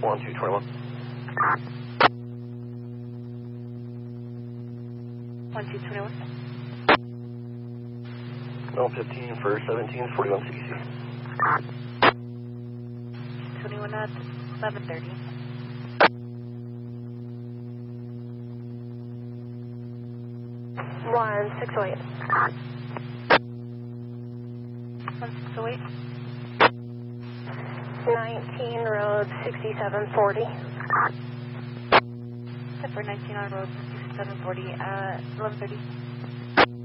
1221. 1221. 15 for 17, 41 CDC. 21 at 11:30. 1608. 1608. 19 road 6740. Set for 19 on road 6740 at 11:30.